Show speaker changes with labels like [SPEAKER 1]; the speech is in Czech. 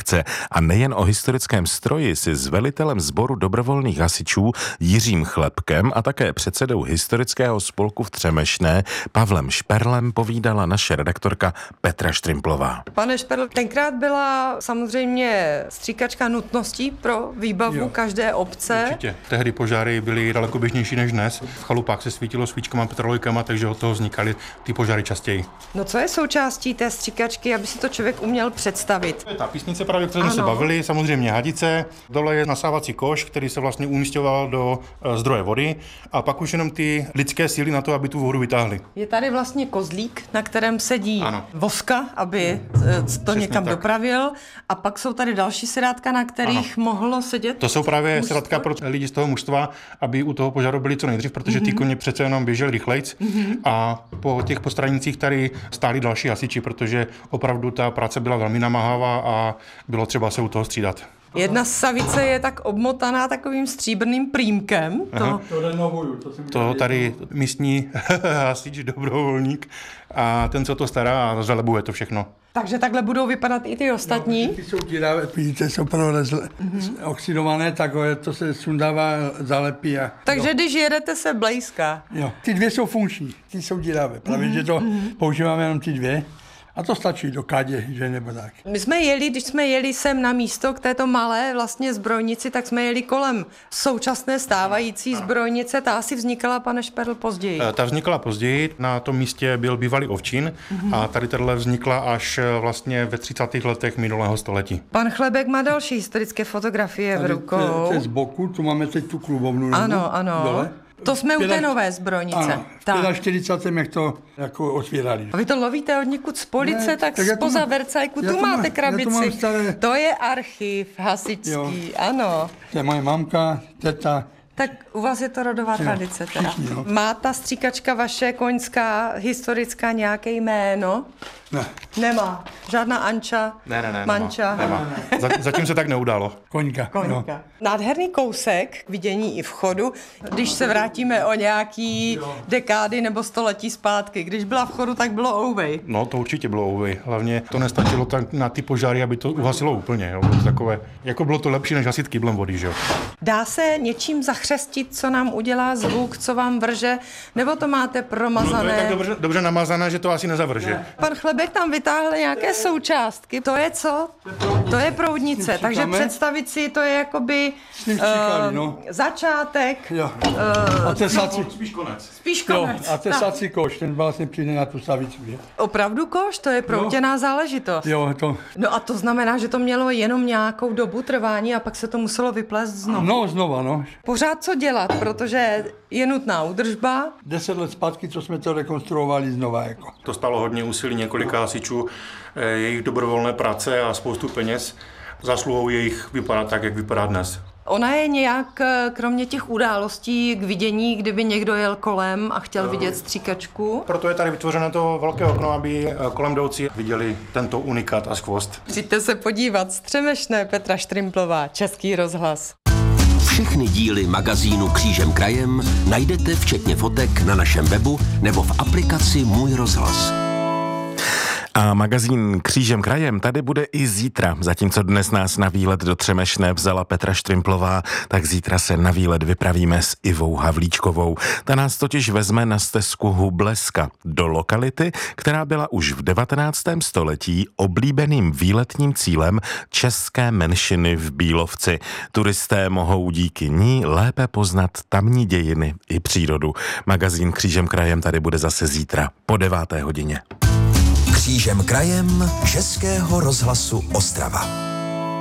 [SPEAKER 1] akce. A nejen o historickém stroji si s velitelem sboru dobrovolných hasičů Jiřím Chlebkem a také předsedou historického spolku v Třemešné Pavlem Šperlem povídala naše redaktorka Petra Štrimplová.
[SPEAKER 2] Pane Šperl, tenkrát byla samozřejmě stříkačka nutností pro výbavu každé obce.
[SPEAKER 3] Určitě. Tehdy požáry byly daleko běžnější než dnes. V chalupách se svítilo svíčkama, petrolejkama, takže od toho vznikaly ty požáry častěji.
[SPEAKER 2] No co je součástí té stříkačky, aby si to člověk uměl představit?
[SPEAKER 3] To je ta písnice, právě o které jsme se bavili, samozřejmě hadice. Dole je nasávací koš, který se vlastně umísťoval do zdroje vody, a pak už jenom ty lidské síly na to, aby tu vodu vytáhli.
[SPEAKER 2] Je tady vlastně kozlík, na kterém sedí voska, aby to někam dopravil, a pak jsou tady další sedátka, na kterých mohlo sedět.
[SPEAKER 3] To jsou právě sedátka pro lidi z toho mužstva, aby u toho požáru byli co nejdřív, protože ty koně přece jenom běželi rychlejc, a po těch postranicích tady stáli další hasiči, protože opravdu ta práce byla velmi namáhavá a bylo třeba se u toho střídat.
[SPEAKER 2] Jedna savice je tak obmotaná takovým stříbrným prýmkem.
[SPEAKER 3] To tady místní hasič, dobrovolník, a ten, co to stará a zalebuje to všechno.
[SPEAKER 2] Takže takhle budou vypadat i ty ostatní?
[SPEAKER 4] Ty jsou díravé, vidíte, jsou oxidované, tak to se sundává, zalepí.
[SPEAKER 2] Takže když jedete, se blejská.
[SPEAKER 4] Jo, ty dvě jsou funkční, ty jsou díravé, právě že to používáme jenom ty dvě. A to stačí do kádě, že nebo tak.
[SPEAKER 2] My jsme jeli, když jsme jeli sem na místo k této malé vlastně zbrojnici, tak jsme jeli kolem současné stávající zbrojnice. Ta asi vznikala, pane Šperl, později.
[SPEAKER 3] Ta vznikla později, na tom místě byl bývalý ovčín a tady tato vznikla až vlastně ve 30. letech minulého století.
[SPEAKER 2] Pan Chlebek má další historické fotografie v rukou.
[SPEAKER 4] To je z boku, tu máme teď tu klubovnu.
[SPEAKER 2] Ano.
[SPEAKER 4] Dole.
[SPEAKER 2] To jsme u té nové zbrojnice.
[SPEAKER 4] Ano, v 45. jak to jako otvírali.
[SPEAKER 2] A vy to lovíte od někud z police,
[SPEAKER 4] Ne,
[SPEAKER 2] tak
[SPEAKER 4] tak
[SPEAKER 2] spoza vercajku, tu máte krabici. To je archiv hasičský, ano.
[SPEAKER 4] To je moje mamka, teta.
[SPEAKER 2] Tak u vás je to rodová tradice teda. Má ta stříkačka vaše koňská, historická, nějaké jméno?
[SPEAKER 4] Ne.
[SPEAKER 2] Nemá. Žádná Anča, Manča?
[SPEAKER 3] Nemá. Zatím se tak neudálo.
[SPEAKER 4] Koňka. No.
[SPEAKER 2] Nádherný kousek k vidění i vchodu, když se vrátíme o nějaký dekády nebo století zpátky. Když byla v chodu, tak bylo ouvej.
[SPEAKER 3] No, to určitě bylo ouvej. Hlavně to nestačilo tak na ty požáry, aby to uhasilo úplně. Jo. Bylo to takové, jako bylo to lepší, než hasit kyblem vody, že jo.
[SPEAKER 2] Dá se něčím zachřestit, co nám udělá zvuk, co vám vrže, nebo to máte promazané?
[SPEAKER 3] No, to je tak dobře namazané, že to asi nezavrže.
[SPEAKER 2] Pan Chlebek tam vytáhl nějaké součástky. To je co? To je proudnice, takže představit si, to je jakoby začátek. Spíš konec.
[SPEAKER 4] A tesací koš, ten vlastně přijde na tu savici.
[SPEAKER 2] Opravdu koš? To je proutěná záležitost.
[SPEAKER 4] Jo, to.
[SPEAKER 2] No a to znamená, že to mělo jenom nějakou dobu trvání a pak se to muselo vyplést znovu.
[SPEAKER 4] No, znova, no.
[SPEAKER 2] Pořád co dělat, protože je nutná údržba.
[SPEAKER 4] 10 let zpátky, co jsme to rekonstruovali znova, jako.
[SPEAKER 3] To stálo hodně úsilí několika hasičů, jejich dobrovolné práce a spoustu peněz. Zásluhou jejich vypadá tak, jak vypadá dnes.
[SPEAKER 2] Ona je nějak, kromě těch událostí k vidění, kdyby někdo jel kolem a chtěl vidět stříkačku?
[SPEAKER 3] Proto je tady vytvořeno to velké okno, aby kolem jdoucí viděli tento unikát a skvost.
[SPEAKER 2] Přijďte se podívat. Z Třemešné, Petra Štrimplová, Český rozhlas.
[SPEAKER 5] Všechny díly magazínu Křížem krajem najdete včetně fotek na našem webu nebo v aplikaci Můj rozhlas.
[SPEAKER 1] A magazín Křížem krajem tady bude i zítra. Zatímco dnes nás na výlet do Třemešné vzala Petra Štrimplová, tak zítra se na výlet vypravíme s Ivou Havlíčkovou. Ta nás totiž vezme na stezku Hubleska do lokality, která byla už v 19. století oblíbeným výletním cílem české menšiny v Bílovci. Turisté mohou díky ní lépe poznat tamní dějiny i přírodu. Magazín Křížem krajem tady bude zase zítra po 9. hodině.
[SPEAKER 5] Křížem krajem Českého rozhlasu Ostrava.